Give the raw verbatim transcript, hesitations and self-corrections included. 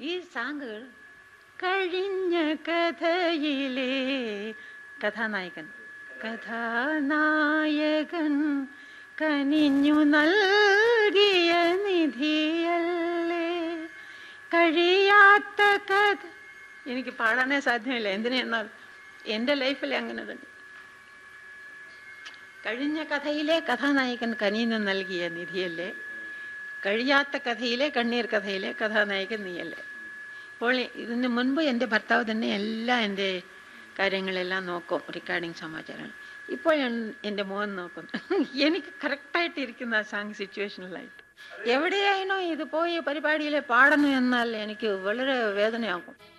ഈ സാങ് കഴിഞ്ഞ കഥയിലെ കഥാനായകൻ കഥാനായകൻ കനിഞ്ഞു നൽകിയ നിധിയല്ലേ കഴിയാത്ത കഥ. എനിക്ക് പാടാനേ സാധ്യമല്ല, എന്തിനെന്നാൽ എൻ്റെ ലൈഫിൽ അങ്ങനെ തന്നെ. കഴിഞ്ഞ കഥയിലെ കഥാനായകൻ കനിഞ്ഞു നൽകിയ നിധിയല്ലേ, കഴിയാത്ത കഥയിലെ കണ്ണീർ കഥയിലെ കഥാനായകൻ നീയല്ലേ. അപ്പോൾ ഇതിന് മുൻപ് എൻ്റെ ഭർത്താവ് തന്നെ എല്ലാ എൻ്റെ കാര്യങ്ങളെല്ലാം നോക്കും, റെക്കോർഡിങ് സമാചാരങ്ങൾ. ഇപ്പോൾ എൻ്റെ മോൻ നോക്കും. എനിക്ക് കറക്റ്റായിട്ട് ഇരിക്കുന്ന ആ സാങ് സിറ്റുവേഷനിലായിട്ട്. എവിടെയായിനോ ഇത് പോയി പരിപാടിയിൽ പാടണം എന്നാൽ എനിക്ക് വളരെ വേദനയാകും.